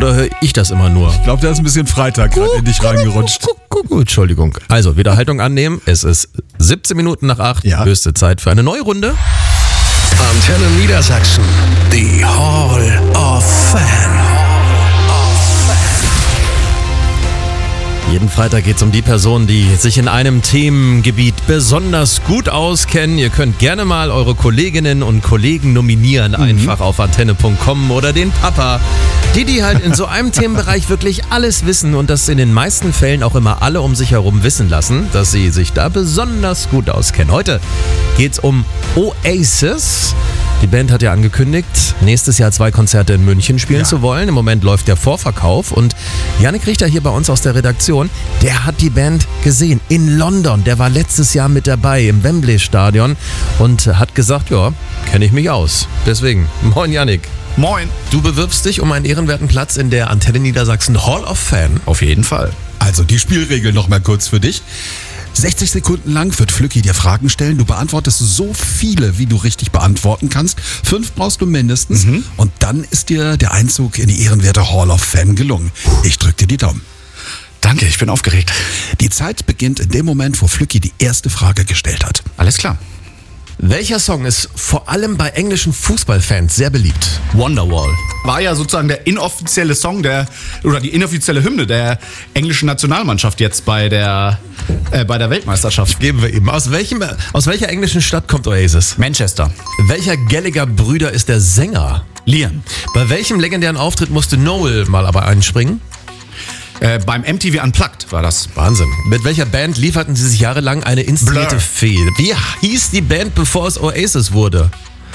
Oder höre ich das immer nur? Ich glaube, da ist ein bisschen Freitag gerade in dich reingerutscht. Entschuldigung. Also, wieder Haltung annehmen. Es ist 17 Minuten nach 8. Ja. Höchste Zeit für eine neue Runde. Antenne Niedersachsen, die Hall of Fan. Jeden Freitag geht es um die Personen, die sich in einem Themengebiet besonders gut auskennen. Ihr könnt gerne mal eure Kolleginnen und Kollegen nominieren, einfach auf antenne.com oder den Papa. Die halt in so einem Themenbereich wirklich alles wissen und das in den meisten Fällen auch immer alle um sich herum wissen lassen, dass sie sich da besonders gut auskennen. Heute geht es um Oasis. Die Band hat ja angekündigt, nächstes Jahr 2 Konzerte in München spielen zu wollen. Im Moment läuft der Vorverkauf und Jannik Richter hier bei uns aus der Redaktion, der hat die Band gesehen in London. Der war letztes Jahr mit dabei im Wembley-Stadion und hat gesagt, ja, kenne ich mich aus. Deswegen, moin Jannik. Moin. Du bewirbst dich um einen ehrenwerten Platz in der Antenne Niedersachsen Hall of Fan. Auf jeden Fall. Also die Spielregel noch mal kurz für dich. 60 Sekunden lang wird Flücki dir Fragen stellen. Du beantwortest so viele, wie du richtig beantworten kannst. 5 brauchst du mindestens. Und dann ist dir der Einzug in die ehrenwerte Hall of Fame gelungen. Ich drück dir die Daumen. Danke, ich bin aufgeregt. Die Zeit beginnt in dem Moment, wo Flücki die erste Frage gestellt hat. Alles klar. Welcher Song ist vor allem bei englischen Fußballfans sehr beliebt? Wonderwall. War ja sozusagen der inoffizielle Song oder die inoffizielle Hymne der englischen Nationalmannschaft jetzt bei der Weltmeisterschaft. Geben wir ihm. Aus welcher englischen Stadt kommt Oasis? Manchester. Welcher Gallagher-Brüder ist der Sänger? Liam. Bei welchem legendären Auftritt musste Noel mal aber einspringen? Beim MTV Unplugged war das. Wahnsinn. Mit welcher Band lieferten sie sich jahrelang eine inszenierte Blur. Fehde? Wie hieß die Band, bevor es Oasis wurde?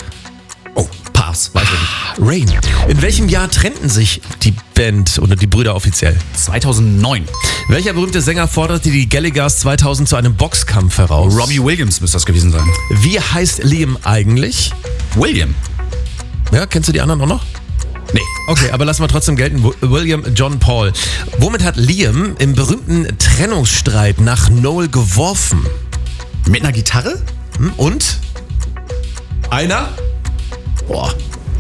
Oh, Pass, weiß ich nicht. Rain. In welchem Jahr trennten sich die Band oder die Brüder offiziell? 2009. Welcher berühmte Sänger forderte die Gallaghers 2000 zu einem Boxkampf heraus? Robbie Williams müsste das gewesen sein. Wie heißt Liam eigentlich? William. Ja, kennst du die anderen auch noch? Nee. Okay, aber lassen wir trotzdem gelten. William John Paul. Womit hat Liam im berühmten Trennungsstreit nach Noel geworfen? Mit einer Gitarre? Und? Einer? Boah.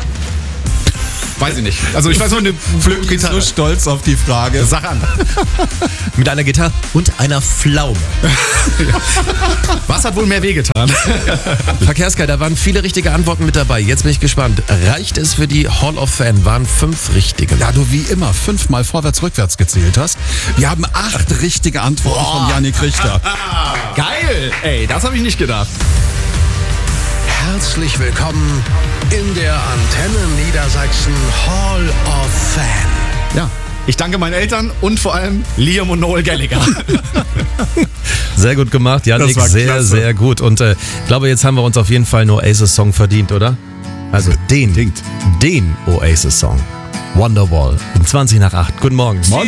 Weiß ich nicht. Also ich weiß nur eine So stolz auf die Frage. Sag an. Mit einer Gitarre und einer Pflaume. Was hat wohl mehr wehgetan? Verkehrsguy, da waren viele richtige Antworten mit dabei. Jetzt bin ich gespannt. Reicht es für die Hall of Fame? Waren 5 richtige. Da du wie immer 5-mal vorwärts-rückwärts gezählt hast. Wir haben 8 richtige Antworten von Jannik Richter. Geil. Ey, das habe ich nicht gedacht. Herzlich willkommen in der Antenne Niedersachsen Hall of Fan. Ja. Ich danke meinen Eltern und vor allem Liam und Noel Gallagher. Sehr gut gemacht, Jannik. Das war Sehr, klasse. sehr gut. Und ich glaube, jetzt haben wir uns auf jeden Fall einen Oasis-Song verdient, oder? Also den Oasis-Song. Wonderwall. Um 20 nach 8. Guten Morgen. Morgen.